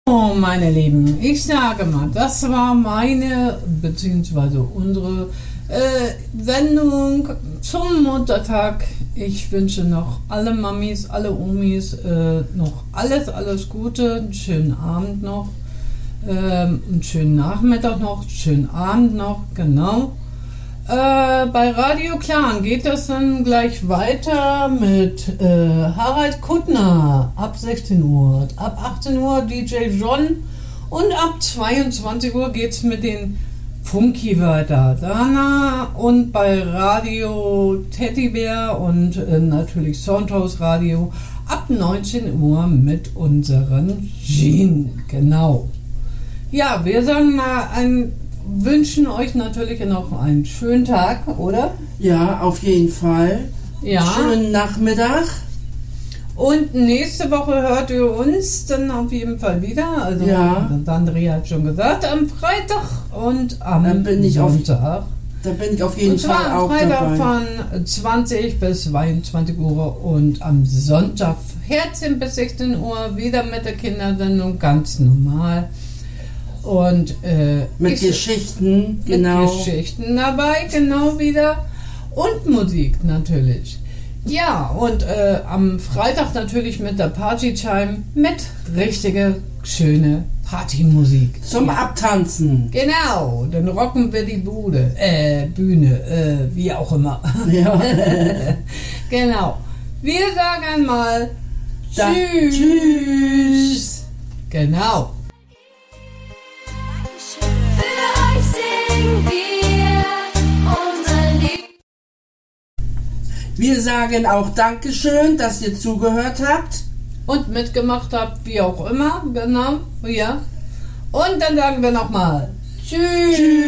Oh, meine Lieben, ich sage mal, das war meine bzw. unsere Sendung zum Muttertag. Ich wünsche noch alle Mamis, alle Omis noch alles Gute, einen schönen Abend noch, einen schönen Nachmittag noch, schönen Abend noch, genau. Bei Radio Clan geht das dann gleich weiter mit Harald Kuttner ab 16 Uhr, ab 18 Uhr DJ John und ab 22 Uhr geht's mit den Funky weiter. Dana und bei Radio Teddybär und natürlich Soundhouse Radio ab 19 Uhr mit unseren Jean, genau. Ja, wir sagen mal wünschen euch natürlich noch einen schönen Tag, oder? Ja, auf jeden Fall. Ja. Schönen Nachmittag. Und nächste Woche hört ihr uns dann auf jeden Fall wieder. Also, ja. Andrea hat schon gesagt, am Freitag und am Sonntag. Da bin ich auf jeden Fall auch dabei. Am Freitag von 20 bis 22 Uhr und am Sonntag 14 bis 16 Uhr wieder mit der Kindersendung, ganz normal. Und mit Geschichten, genau. Mit Geschichten dabei, genau wieder. Und Musik natürlich. Ja, und am Freitag natürlich mit der Party-Time mit richtige, schöne Partymusik. Zum Abtanzen. Genau, dann rocken wir die Bühne, wie auch immer. Ja. Genau. Wir sagen mal Tschüss. Genau. Wir sagen auch Dankeschön, dass ihr zugehört habt. Und mitgemacht habt, wie auch immer. Genau, ja. Und dann sagen wir nochmal Tschüss.